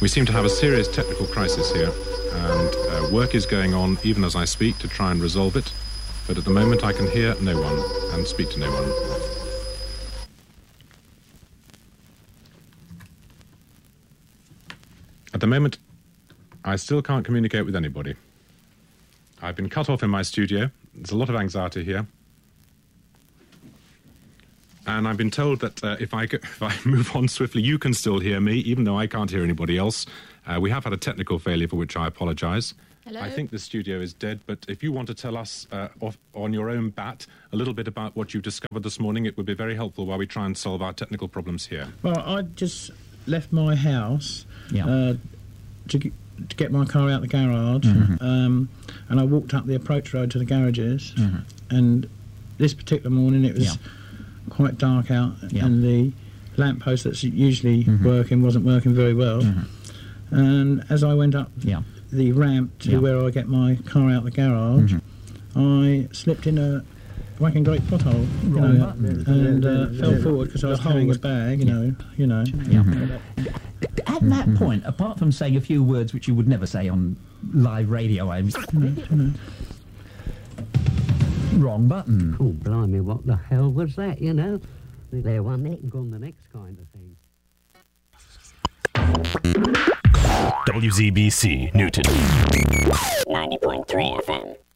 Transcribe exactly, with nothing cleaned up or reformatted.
We seem to have a serious technical crisis here, and uh, work is going on even as I speak to try and resolve it, but at the moment I can hear no one and speak to no one. At the moment, I still can't communicate with anybody. I've been cut off in my studio. There's a lot of anxiety here. And I've been told that uh, if, I go, if I move on swiftly, you can still hear me, even though I can't hear anybody else. Uh, we have had a technical failure for which I apologise. Hello? I think the studio is dead, but if you want to tell us uh, off, on your own bat a little bit about what you've discovered this morning, it would be very helpful while we try and solve our technical problems here. Well, I just left my house Yeah. uh, to, g- to get my car out the garage, Mhm. um, and I walked up the approach road to the garages, Mhm. and this particular morning it was Yeah. quite dark out, Yeah. and the lamppost that's usually Mhm. working wasn't working very well. Mhm. And as I went up Yeah. the ramp to Yeah. where I get my car out the garage, Mhm. I slipped in a whacking great pothole, you Wrong know, button. and uh, fell forward because I was carrying a bag, you know, you know. Yeah. At that point, apart from saying a few words which you would never say on live radio, I was... Wrong button. Oh, blimey, what the hell was that, you know? There one neck and gone the next kind of thing. W Z B C Newton. ninety point three F M.